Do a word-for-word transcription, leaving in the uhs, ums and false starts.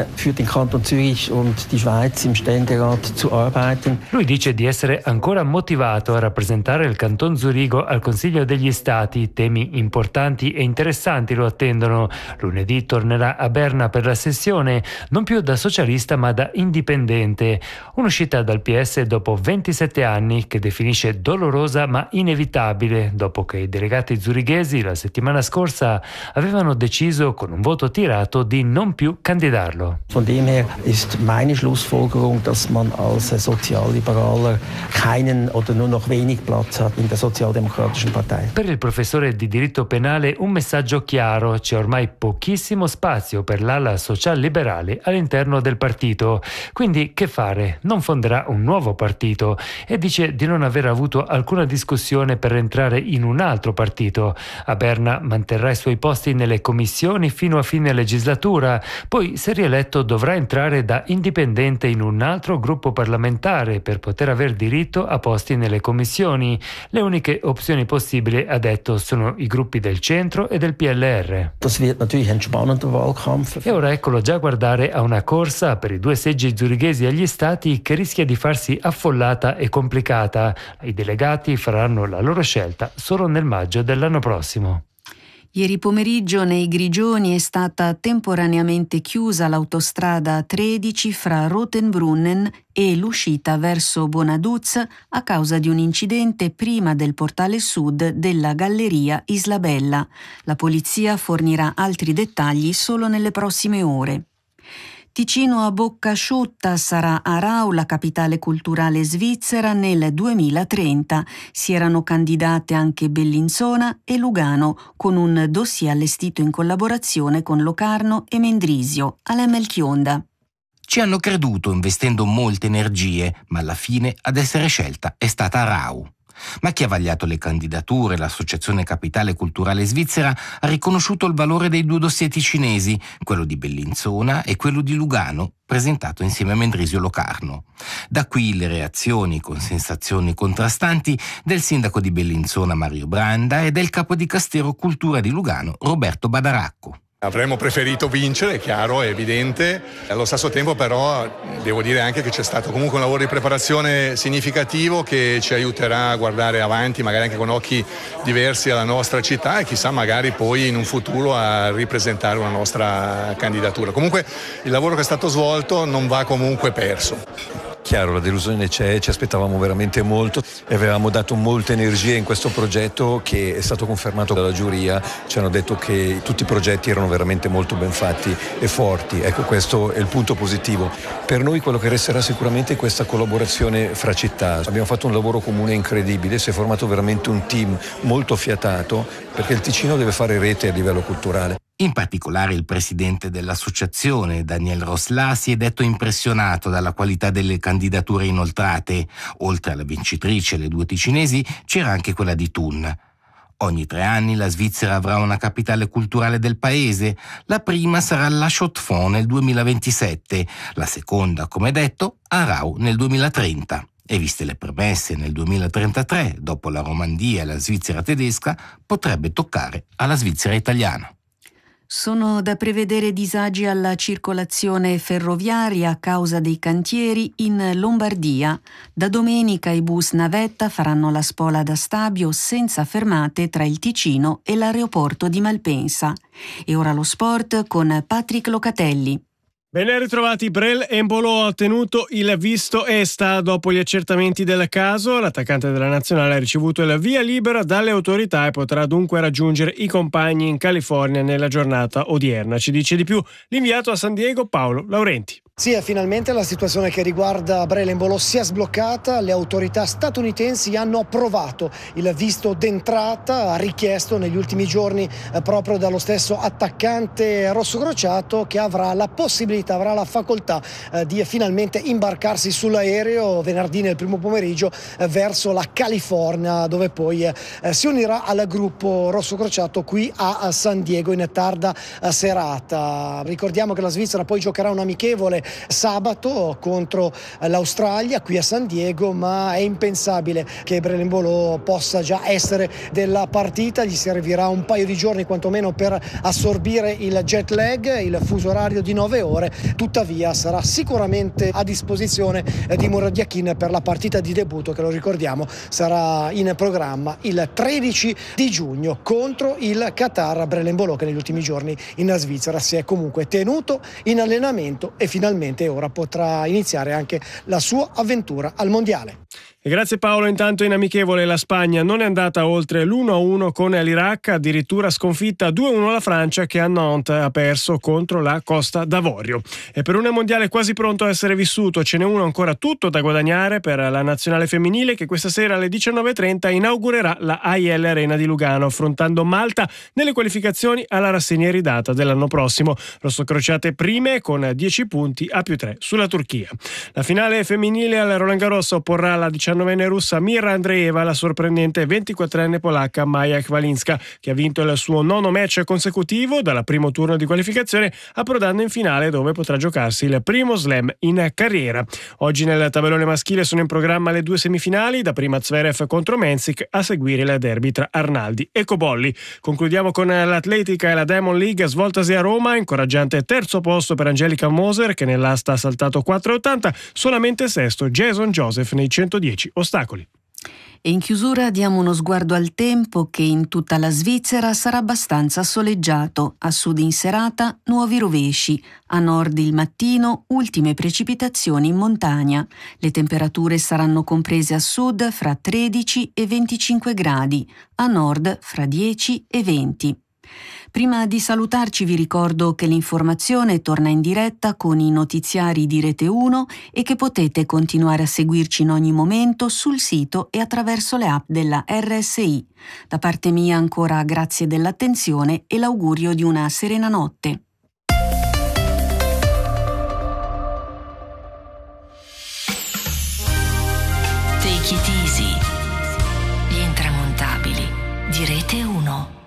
äh, für den Kanton Zürich und die Schweiz im Ständerat zu arbeiten. Lui dice di essere ancora motivato a rappresentare il Canton Zurigo al Consiglio degli Stati. Temi importanti e interessanti lo attendono. Lunedì tornerà a Berna per la sessione, non più da socialista ma da indipendente. Un'uscita dal P S dopo ventisette anni che definisce dolorosa ma inevitabile, dopo che i delegati zurighesi la settimana scorsa avevano deciso con un voto tirato di non più candidarlo. Von dem her ist meine Schlussfolgerung, dass man als Sozialliberaler keinen oder nur noch wenig Platz hat in der Sozialdemokratischen Partei. Per il professore di diritto penale un messaggio chiaro: c'è ormai pochissimo spazio per l'ala social-liberale all'interno del partito. Quindi che fare? Non fonderà un nuovo partito e dice di non aver avuto alcuna discussione per entrare in un altro partito. A Berna manterrà i suoi posti nelle commissioni fino a fine legislatura, poi se rieletto dovrà entrare da indipendente in un altro gruppo parlamentare per poter aver diritto a posti nelle commissioni. Le uniche opzioni possibili, ha detto, sono i gruppi del centro e del P L R. Das wird natürlich ein spannender Wahlkampf. E ora eccolo già guardare a una corsa per i due seggi zurighesi agli stati che rischia di farsi affollata e complicata. I delegati faranno la loro scelta solo nel maggio dell'anno prossimo. Ieri pomeriggio nei Grigioni è stata temporaneamente chiusa l'autostrada tredici fra Rotenbrunnen e l'uscita verso Bonaduz a causa di un incidente prima del portale sud della galleria Isla Bella. La polizia fornirà altri dettagli solo nelle prossime ore. Ticino a bocca asciutta sarà Aarau la capitale culturale svizzera nel duemilatrenta. Si erano candidate anche Bellinzona e Lugano, con un dossier allestito in collaborazione con Locarno e Mendrisio. Alain Melchionda. Ci hanno creduto investendo molte energie, ma alla fine ad essere scelta è stata Aarau. Ma chi ha vagliato le candidature, l'Associazione Capitale Culturale Svizzera, ha riconosciuto il valore dei due dossier ticinesi, quello di Bellinzona e quello di Lugano, presentato insieme a Mendrisio Locarno. Da qui le reazioni con sensazioni contrastanti del sindaco di Bellinzona Mario Branda e del capo di Castero Cultura di Lugano Roberto Badaracco. Avremmo preferito vincere, è chiaro, è evidente. Allo stesso tempo però devo dire anche che c'è stato comunque un lavoro di preparazione significativo che ci aiuterà a guardare avanti, magari anche con occhi diversi alla nostra città e chissà magari poi in un futuro a ripresentare una nostra candidatura. Comunque il lavoro che è stato svolto non va comunque perso. Chiaro, la delusione c'è, ci aspettavamo veramente molto e avevamo dato molte energie in questo progetto che è stato confermato dalla giuria. Ci hanno detto che tutti i progetti erano veramente molto ben fatti e forti. Ecco, questo è il punto positivo. Per noi quello che resterà sicuramente è questa collaborazione fra città. Abbiamo fatto un lavoro comune incredibile, si è formato veramente un team molto fiatato perché il Ticino deve fare rete a livello culturale. In particolare il presidente dell'associazione, Daniel Rosla, si è detto impressionato dalla qualità delle candidature inoltrate. Oltre alla vincitrice, le due ticinesi, c'era anche quella di Thun. Ogni tre anni la Svizzera avrà una capitale culturale del paese. La prima sarà la Chaux-de-Fonds nel duemilaventisette, la seconda, come detto, Aarau nel duemilatrenta. E viste le premesse, nel duemilatrentatré, dopo la Romandia e la Svizzera tedesca, potrebbe toccare alla Svizzera italiana. Sono da prevedere disagi alla circolazione ferroviaria a causa dei cantieri in Lombardia. Da domenica i bus navetta faranno la spola da Stabio senza fermate tra il Ticino e l'aeroporto di Malpensa. E ora lo sport con Patrick Locatelli. Ben ritrovati. Brel Embolo ha ottenuto il visto ESTA. Dopo gli accertamenti del caso, l'attaccante della nazionale ha ricevuto il via libera dalle autorità e potrà dunque raggiungere i compagni in California nella giornata odierna. Ci dice di più l'inviato a San Diego Paolo Laurenti. Sì, finalmente la situazione che riguarda Brel Embolo si è sbloccata. Le autorità statunitensi hanno approvato il visto d'entrata richiesto negli ultimi giorni eh, proprio dallo stesso attaccante rossocrociato, che avrà la possibilità, avrà la facoltà eh, di finalmente imbarcarsi sull'aereo venerdì nel primo pomeriggio eh, verso la California, dove poi eh, si unirà al gruppo rossocrociato qui a, a San Diego in tarda eh, serata. Ricordiamo che la Svizzera poi giocherà un amichevole sabato contro l'Australia qui a San Diego, ma è impensabile che Brel Embolo possa già essere della partita. Gli servirà un paio di giorni quantomeno per assorbire il jet lag, il fuso orario di nove ore. Tuttavia sarà sicuramente a disposizione di Murat Yakin per la partita di debutto, che lo ricordiamo sarà in programma il tredici di giugno contro il Qatar. Brel Embolo, che negli ultimi giorni in Svizzera si è comunque tenuto in allenamento e finalmente ora potrà iniziare anche la sua avventura al mondiale. E grazie Paolo. Intanto in amichevole la Spagna non è andata oltre l'uno a uno con l'Iraq, addirittura sconfitta due a uno la Francia, che a Nantes ha perso contro la Costa d'Avorio. E per un mondiale quasi pronto a essere vissuto, ce n'è uno ancora tutto da guadagnare per la nazionale femminile, che questa sera alle diciannove e trenta inaugurerà la A I L Arena di Lugano, affrontando Malta nelle qualificazioni alla rassegna iridata dell'anno prossimo. Rossocrociate prime con dieci punti a più tre sulla Turchia. La finale femminile al Roland Garros opporrà la diciannovenne russa Mira Andreeva la sorprendente ventiquattrenne polacca Maja Chwalinska, che ha vinto il suo nono match consecutivo dal primo turno di qualificazione, approdando in finale dove potrà giocarsi il primo slam in carriera. Oggi nel tabellone maschile sono in programma le due semifinali, da prima Zverev contro Mensik, a seguire il derby tra Arnaldi e Cobolli. Concludiamo con l'Atletica e la Diamond League svoltasi a Roma, incoraggiante terzo posto per Angelica Moser, che nell'asta ha saltato quattro virgola ottanta, solamente sesto Jason Joseph nei centodieci ostacoli. E in chiusura diamo uno sguardo al tempo, che in tutta la Svizzera sarà abbastanza soleggiato, a sud in serata nuovi rovesci, a nord il mattino ultime precipitazioni in montagna. Le temperature saranno comprese a sud fra tredici e venticinque gradi, a nord fra dieci e venti. Prima di salutarci vi ricordo che l'informazione torna in diretta con i notiziari di Rete uno e che potete continuare a seguirci in ogni momento sul sito e attraverso le app della R S I. Da parte mia ancora grazie dell'attenzione e l'augurio di una serena notte. Take it easy. Gli intramontabili di Rete uno.